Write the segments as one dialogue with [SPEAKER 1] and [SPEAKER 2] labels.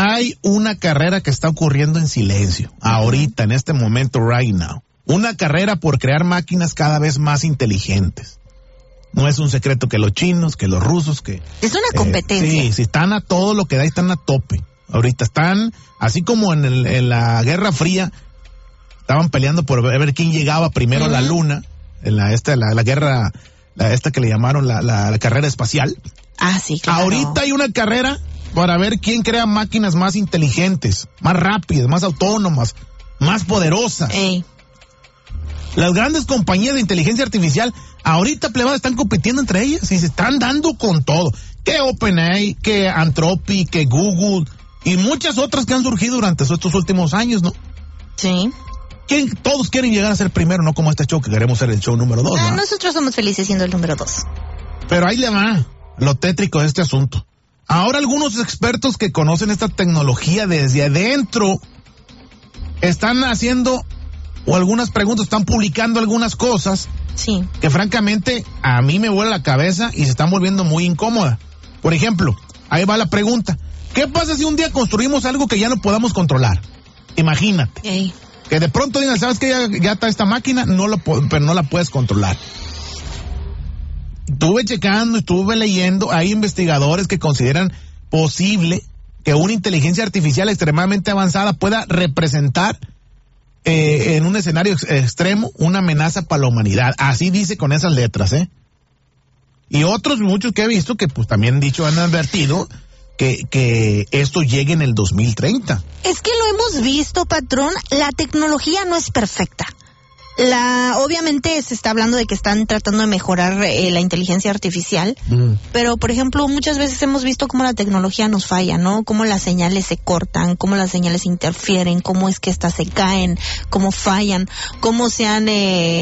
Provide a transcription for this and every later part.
[SPEAKER 1] hay una carrera que está ocurriendo en silencio, ahorita, en este momento, right now. Una carrera por crear máquinas cada vez más inteligentes. No es un secreto que los chinos, que los rusos, que...
[SPEAKER 2] Es una competencia.
[SPEAKER 1] Sí, están a todo lo que da, están a tope. Ahorita están, así como en la Guerra Fría, estaban peleando por ver quién llegaba primero a la luna, en la guerra, esta que le llamaron la carrera espacial.
[SPEAKER 2] Ah, sí, claro.
[SPEAKER 1] Ahorita hay una carrera para ver quién crea máquinas más inteligentes, más rápidas, más autónomas, más poderosas.
[SPEAKER 2] Ey.
[SPEAKER 1] Las grandes compañías de inteligencia artificial ahorita, plebada, están compitiendo entre ellas y se están dando con todo. Que OpenAI, que Anthropic, que Google y muchas otras que han surgido durante estos últimos años, ¿no?
[SPEAKER 2] Sí.
[SPEAKER 1] Todos quieren llegar a ser primero, no como este show que queremos ser el show número 2.
[SPEAKER 2] Nosotros somos felices siendo el número 2.
[SPEAKER 1] Pero ahí le va lo tétrico de este asunto. Ahora algunos expertos que conocen esta tecnología desde adentro están haciendo, o algunas preguntas, están publicando algunas cosas,
[SPEAKER 2] sí,
[SPEAKER 1] que francamente a mí me vuela la cabeza y se están volviendo muy incómodas. Por ejemplo, ahí va la pregunta: ¿qué pasa si un día construimos algo que ya no podamos controlar? Imagínate.
[SPEAKER 2] Ey.
[SPEAKER 1] Que de pronto digan, ¿sabes qué? Ya está esta máquina, pero no la puedes controlar. Estuve checando, estuve leyendo, hay investigadores que consideran posible que una inteligencia artificial extremadamente avanzada pueda representar en un escenario extremo una amenaza para la humanidad. Así dice con esas letras, Y otros muchos que he visto que pues también han advertido que esto llegue en el 2030.
[SPEAKER 2] Es que lo hemos visto, patrón, la tecnología no es perfecta. Obviamente se está hablando de que están tratando de mejorar la inteligencia artificial, pero por ejemplo muchas veces hemos visto cómo la tecnología nos falla, ¿no? Cómo las señales se cortan, cómo las señales interfieren, cómo es que estas se caen, cómo fallan, cómo se han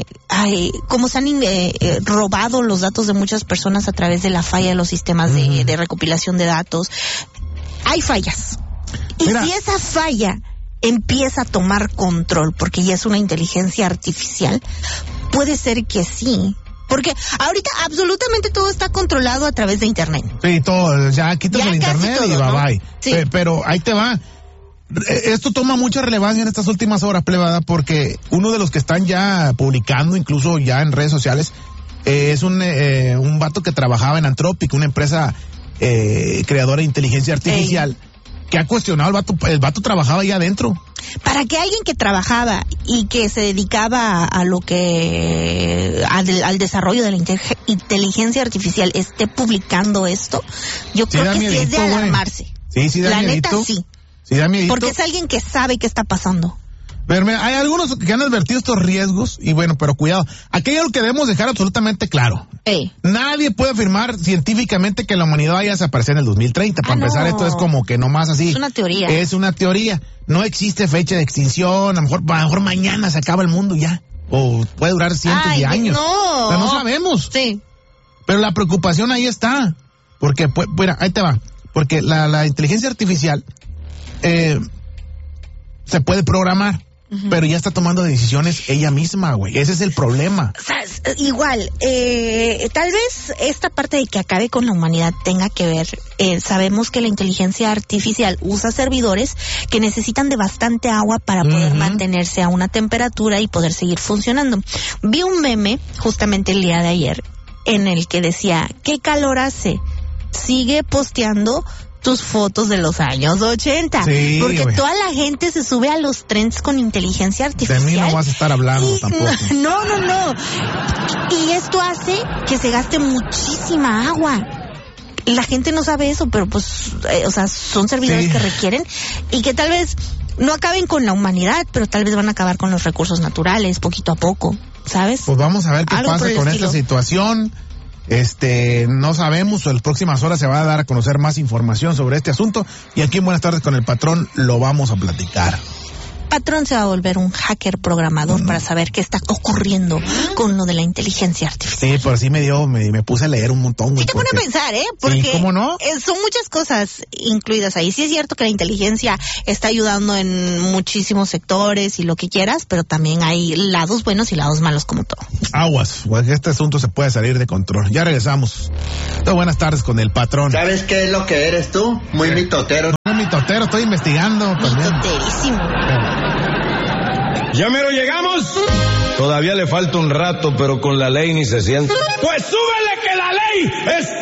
[SPEAKER 2] robado los datos de muchas personas a través de la falla de los sistemas de recopilación de datos. Hay fallas. Y
[SPEAKER 1] mira,
[SPEAKER 2] si esa falla empieza a tomar control, porque ya es una inteligencia artificial, puede ser que sí. Porque ahorita absolutamente todo está controlado a través de internet.
[SPEAKER 1] Sí, todo, ya quitas el internet todo, y bye, ¿no? Bye. Sí. Pero ahí te va. Esto toma mucha relevancia en estas últimas horas, plebada, porque uno de los que están ya publicando, incluso ya en redes sociales, es un vato que trabajaba en Anthropic, una empresa creadora de inteligencia artificial. Ey. Que ha cuestionado el vato trabajaba ahí adentro.
[SPEAKER 2] Para que alguien que trabajaba y que se dedicaba a lo que al desarrollo de la inteligencia artificial esté publicando esto, yo creo que miedito, sí es de alarmarse.
[SPEAKER 1] Sí, da
[SPEAKER 2] la
[SPEAKER 1] miedito.
[SPEAKER 2] Neta sí.
[SPEAKER 1] Sí da miedito.
[SPEAKER 2] Porque es alguien que sabe qué está pasando.
[SPEAKER 1] Pero mira, hay algunos que han advertido estos riesgos y bueno, pero cuidado. Aquí hay algo que debemos dejar absolutamente claro.
[SPEAKER 2] Ey.
[SPEAKER 1] Nadie puede afirmar científicamente que la humanidad vaya a desaparecer en el 2030. Para empezar, esto es como que nomás así.
[SPEAKER 2] Es una teoría.
[SPEAKER 1] Es una teoría. No existe fecha de extinción. A lo mejor mañana se acaba el mundo ya. O puede durar cientos de años.
[SPEAKER 2] No.
[SPEAKER 1] Pero no sabemos.
[SPEAKER 2] Sí.
[SPEAKER 1] Pero la preocupación ahí está. Porque, bueno, ahí te va. Porque la inteligencia artificial se puede programar. Pero ya está tomando decisiones ella misma, güey. Ese es el problema.
[SPEAKER 2] O sea, igual, tal vez esta parte de que acabe con la humanidad tenga que ver. Sabemos que la inteligencia artificial usa servidores que necesitan de bastante agua para poder mantenerse a una temperatura y poder seguir funcionando. Vi un meme justamente el día de ayer en el que decía, ¿qué calor hace? Sigue posteando tus fotos de los años 80.
[SPEAKER 1] Sí,
[SPEAKER 2] porque
[SPEAKER 1] güey.
[SPEAKER 2] Toda la gente se sube a los trends con inteligencia artificial.
[SPEAKER 1] De mí no vas a estar hablando tampoco.
[SPEAKER 2] No. Y esto hace que se gaste muchísima agua. La gente no sabe eso, pero pues, son servidores que requieren y que tal vez no acaben con la humanidad, pero tal vez van a acabar con los recursos naturales poquito a poco, ¿sabes?
[SPEAKER 1] Pues vamos a ver qué pasa con esta situación. No sabemos, en las próximas horas se va a dar a conocer más información sobre este asunto y aquí en Buenas Tardes con el Patrón lo vamos a platicar.
[SPEAKER 2] Patrón se va a volver un hacker programador para saber qué está ocurriendo con lo de la inteligencia artificial.
[SPEAKER 1] Sí, por sí me puse a leer un montón.
[SPEAKER 2] Sí te pone a pensar, porque
[SPEAKER 1] sí, ¿cómo no?
[SPEAKER 2] Son muchas cosas incluidas ahí. Sí es cierto que la inteligencia está ayudando en muchísimos sectores y lo que quieras, pero también hay lados buenos y lados malos como todo.
[SPEAKER 1] Aguas, pues este asunto se puede salir de control. Ya regresamos. Buenas tardes con el Patrón.
[SPEAKER 3] ¿Sabes qué es lo que eres tú? Muy mitotero.
[SPEAKER 1] mitotero, estoy investigando también.
[SPEAKER 2] Mitoterísimo.
[SPEAKER 3] ¿Ya mero llegamos? Todavía le falta un rato, pero con la ley ni se siente. Pues súbele que la ley es